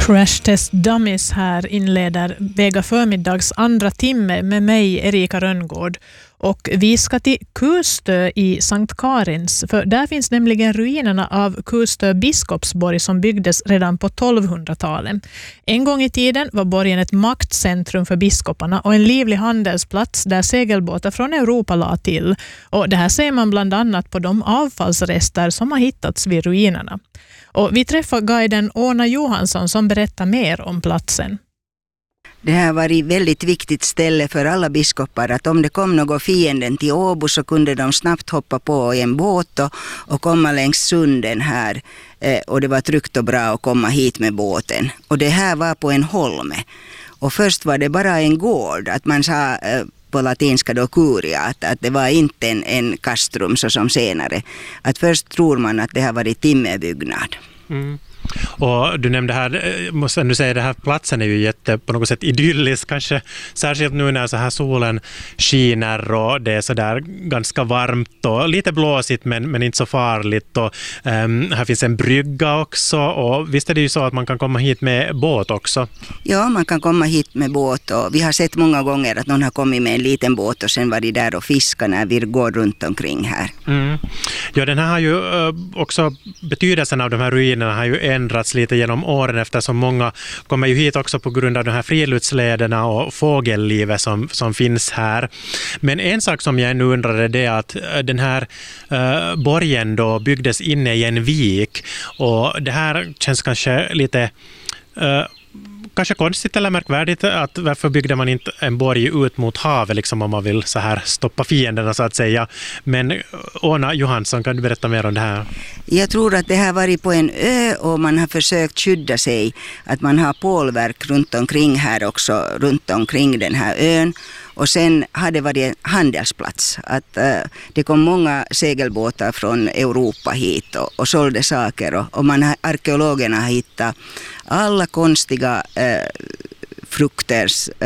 Crash Test Dummies här inleder Vega förmiddags andra timme med mig, Erika Rönngård. Och vi ska till Kustö i Sankt Karins, för där finns nämligen ruinerna av Kustö biskopsborg som byggdes redan på 1200-talet. En gång i tiden var borgen ett maktcentrum för biskoparna och en livlig handelsplats där segelbåtar från Europa la till. Och det här ser man bland annat på de avfallsrester som har hittats vid ruinerna. Och vi träffar guiden Åna Johansson som berättar mer om platsen. Det här var ett väldigt viktigt ställe för alla biskopar, att om det kom någon fienden till Åbo så kunde de snabbt hoppa på i en båt och komma längs sunden här. Och det var tryggt och bra att komma hit med båten. Och det här var på en holme. Och först var det bara en gård, att man sa på latinska då curia, att det var inte en kastrum så som senare. Att först tror man att det här var timmerbyggnad. Mm. Och du nämnde här, måste du säga, det här platsen är ju på något sätt idyllisk, kanske särskilt nu när så här solen skiner och det är så där ganska varmt och lite blåsigt men inte så farligt, och här finns en brygga också, och visst är det ju så att man kan komma hit med båt också? Ja, man kan komma hit med båt, och vi har sett många gånger att någon har kommit med en liten båt och sen var de där och fiskar när vi går runt omkring här. Mm. Ja, den här har ju också, betydelsen av de här ruinerna har ju ändrats lite genom åren, eftersom många kommer ju hit också på grund av de här friluftslederna och fågellivet som finns här. Men en sak som jag nu undrade är att den här borgen då byggdes inne i en vik, och det här känns kanske lite kanske konstigt eller märkvärdigt, att varför byggde man inte en borg ut mot havet liksom, om man vill så här stoppa fienderna så att säga. Men Åna Johansson, kan du berätta mer om det här? Jag tror att det här varit på en ö och man har försökt skydda sig, att man har pålverk runt omkring här också, runt omkring den här ön. Och sen hade det varit en handelsplats, att det kom många segelbåtar från Europa hit och sålde saker, och arkeologerna har hittat alla konstiga frukters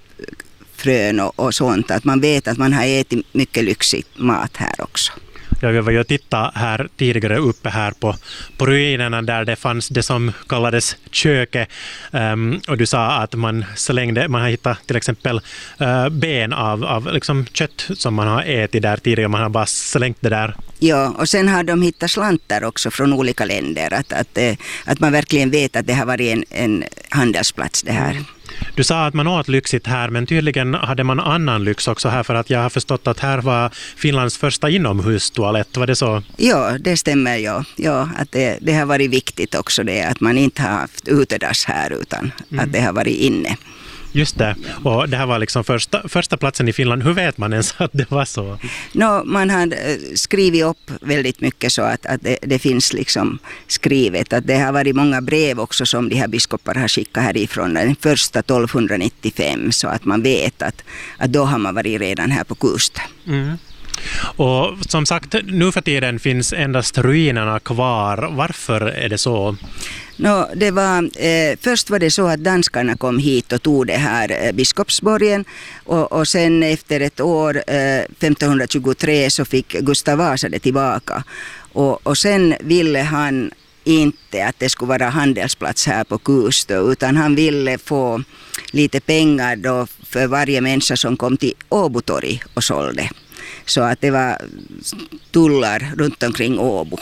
frön och sånt, att man vet att man har ätit mycket lyxig mat här också. Ja, vi var ju att titta här tidigare uppe här på ruinerna där det fanns det som kallades köket, och du sa att man har hittat till exempel ben av liksom kött som man har ätit där tidigare, man har bara slängt det där. Ja, och sen har de hittat slantar också från olika länder, att man verkligen vet att det har varit en handelsplats det här. Du sa att man åt lyxigt här, men tydligen hade man annan lyx också här, för att jag har förstått att här var Finlands första inomhustoalett, var det så? Ja, det stämmer, ja, att det har varit viktigt också det, att man inte har haft utedass här utan att det har varit inne. Just det, och det här var liksom första platsen i Finland. Hur vet man ens att det var så? Man har skrivit upp väldigt mycket så att det finns liksom skrivet. Att det har varit många brev också som de här biskopar har skickat härifrån den första 1295, så att man vet att då har man varit redan här på Kustö. Mm. Och som sagt, nu för tiden finns endast ruinerna kvar. Varför är det så? Först var det så att danskarna kom hit och tog det här biskopsborgen, och sen efter ett år, 1523, så fick Gustav Vasa det tillbaka. Och sen ville han inte att det skulle vara handelsplats här på Kustö, utan han ville få lite pengar då för varje människa som kom till Åbotorg och sålde. Så att det var tullar runt omkring Åbo,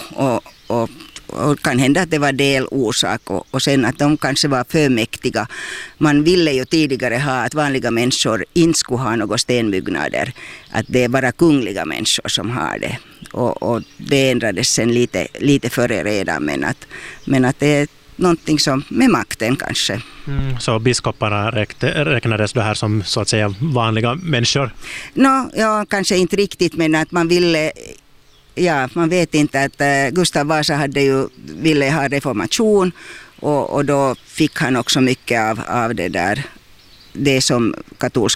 och kan hända att det var del orsak, och sen att de kanske var för mäktiga. Man ville ju tidigare ha att vanliga människor inte skulle ha några stenbyggnader, att det är bara kungliga människor som har det, och det ändrades sen lite före redan, men att det är någonting som med makten kanske. Så biskoparna räknades det här som så att säga vanliga människor? Ja, kanske inte riktigt, men att man ville, man vet inte, att Gustav Vasa ville ha reformation, och då fick han också mycket av det där, det som